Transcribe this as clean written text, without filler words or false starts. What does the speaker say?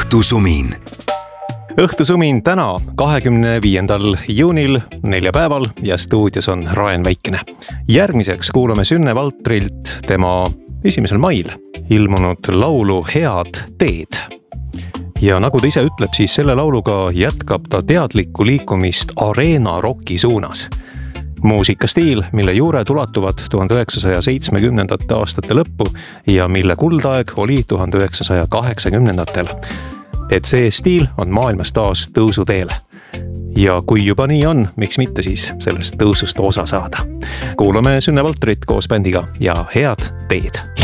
Õhtusumin. Õhtusumin täna 25. juunil neljapäeval ja stuudios on Raen Väikene. Järgmiseks kuulame Synne Valtrilt tema 1. mail ilmunud laulu Head teed. Ja nagu ta ise ütleb, siis selle lauluga jätkab ta teadlikku liikumist areena rocki suunas. Muusikastiil, mille juured ulatuvad 1970. aastate lõppu ja mille kuldaeg oli 1980-ndatel. Et see stiil on maailmas taas tõusuteel. Ja kui juba nii on, miks mitte siis sellest tõusust osa saada. Kuulame Synne Valtrit koos bändiga ja Head teed.